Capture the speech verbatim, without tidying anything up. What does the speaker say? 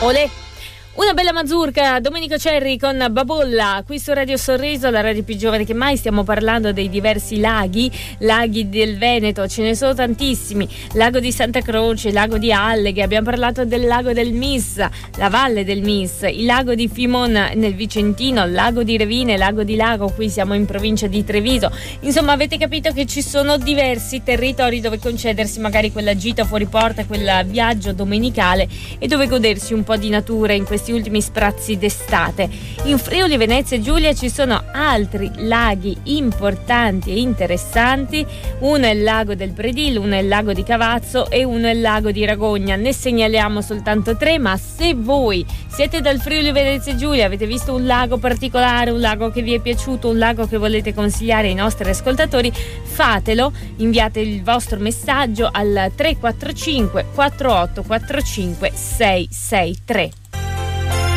Olè! Una bella mazurka, Domenico Cerri con Babolla, qui su Radio Sorriso, la radio più giovane che mai. Stiamo parlando dei diversi laghi, laghi del Veneto, ce ne sono tantissimi, lago di Santa Croce, lago di Alleghe, abbiamo parlato del lago del Mis, la valle del Mis, il lago di Fimon nel Vicentino, il lago di Revine, lago di Lago, qui siamo in provincia di Treviso. Insomma, avete capito che ci sono diversi territori dove concedersi magari quella gita fuori porta, quel viaggio domenicale e dove godersi un po' di natura in questi ultimi sprazzi d'estate. In Friuli Venezia Giulia ci sono altri laghi importanti e interessanti, uno è il lago del Predil, uno è il lago di Cavazzo e uno è il lago di Ragogna. Ne segnaliamo soltanto tre, ma se voi siete dal Friuli Venezia Giulia, avete visto un lago particolare, un lago che vi è piaciuto, un lago che volete consigliare ai nostri ascoltatori, fatelo, inviate il vostro messaggio al tre quattro cinque quattro otto quattro cinque sei sei tre.